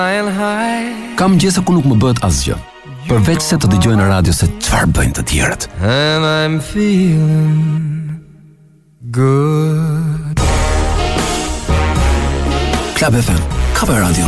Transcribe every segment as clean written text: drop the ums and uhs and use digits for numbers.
Kam mëngjese ku nuk më bëhet asgjë, përveç se të dëgjoj në radio se çfarë bëjnë të tjerët. And I'm feeling good. Club FM, cover radio.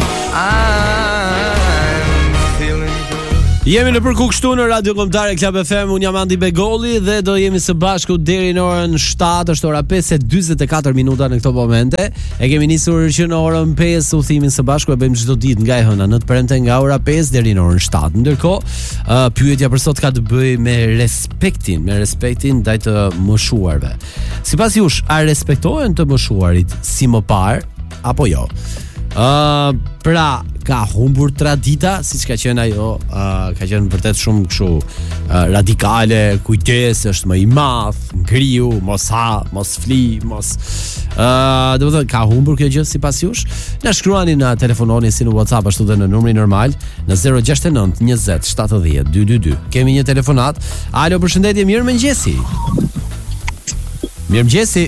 Jemi në përku kështu në Radio Kombëtare Club FM, unë jam Andi Begolli dhe do jemi së bashku deri në orën 7, është ora 5:44 minuta në këto momente. E kemi nisur që në orën 5 udhimin së bashku e bëjmë çdo ditë nga e hëna në të premte nga ora 5 deri në orën 7. Ndërkohë, pyetja për sot ka të bëjë me respektin ndaj të moshuarve. Sipas jush, a respektohen të moshuarit si më parë apo jo? Pra, ka humbur tradita, siç ka qenë ajo, ka qenë vërtet shumë kështu radikale, kujdes, është më i madh, ngriu, mos ha, mos fli, mos domethënë ka humbur kjo gjë sipas jush? Na shkruani, na telefononi si në WhatsApp ashtu dhe në numrin normal në 069 20 70 222. Kemi një telefonat. Alo, përshëndetje, mirëmëngjesi. Mirëmëngjesi.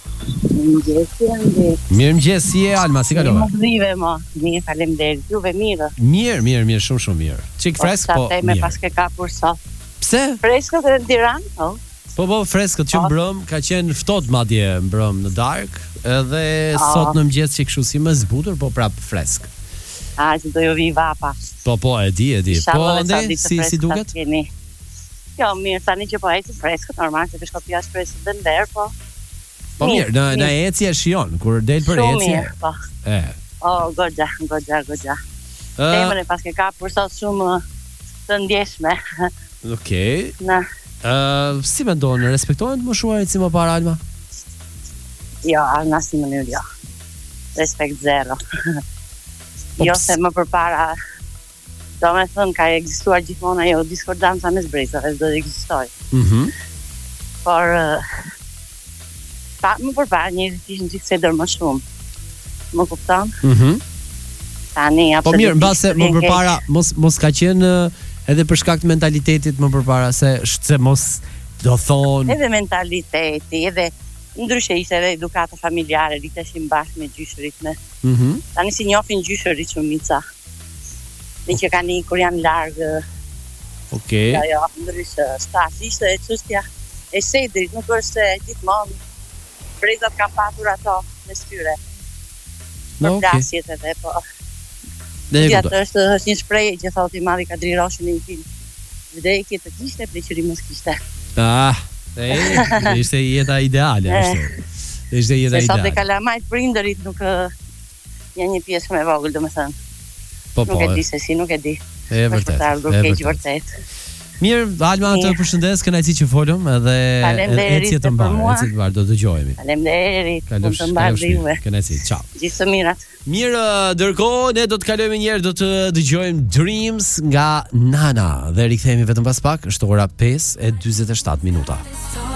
Mirëmëngjes, si e Alma, si kalove? Mirë, faleminderit. Juve mirë? Mirë, shumë mirë. Çik fresk, po. Sa me pas ke kapur sot. Pse? Freskët në Tiranë, po. Po, freskët që mbrëm, ka qenë ftohtë madje mbrëm në darkë, edhe sot në mëngjes që kështu si më zbutur, po prap fresk. Që do ju vi vapa. Po, e di. Po, ande, si duket? Jo, mirë, tani që po eci freskët, normal, se shkopja freskët dhe ndër, po. Po mirë, në eci e shion, kur del për eci. Shumë mirë, po. Goxha. Temën e pas ke kapur sot shumë të ndjeshme. Okej. Si mendon, respektohen të moshuarit si më parë, Alma? Jo, në asnjë mënyrë jo. Respekt zero. Jo se më përpara, do me thënë, ka ekzistuar gjithmonë ajo diskordanca mes brezave, do të ekzistojë. Por më përpara njerëzit ishin çikse dër më shumë. Më kupton? Tani absolutisht. Po mirë, mbase më përpara mos ka qenë edhe për shkak të mentalitetit më përpara se mos do thonë. Edhe mentaliteti, edhe ndryshe ishte edhe edukata familjare, riteshin bashkë me gjyshërit me. Tani si njohin gjyshërit shumica. Dhe që kanë kur janë larg. Okej. Jo, ndryshe ishte e çështja e sedrit, nuk është se gjithmonë brezat kanë patur ato me styre. Për plasjet edhe, po. Gjatë është një shprehje që thotë i madhi Kadri Roshi në një film. Vdekje të kishte, pleqëri mos kishte. Ishte jeta ideale. Ishte jeta ideale. Se sot e kalamajt prindërit nuk janë një pjesë më e vogël, domethënë. Nuk e di se si, nuk e di. E vërtet. Mirë, Alma, të përshëndes, kënaqësi që folëm edhe eci të mbar, do dëgjohemi. Faleminderit. Të mbar dhe juve. Kënaqësi, ciao. Gjithë të mirat. Mirë, ndërkohë ne do të kalojmë një herë, do të dëgjojmë Dreams nga Nana dhe rikthehemi vetëm pas pak, është ora 5:47 minuta.